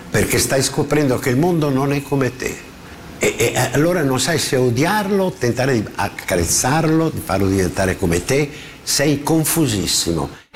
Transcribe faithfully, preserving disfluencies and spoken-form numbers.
perché stai scoprendo che il mondo non è come te. E, e allora non sai se odiarlo, tentare di accarezzarlo, di farlo diventare come te, sei confusissimo.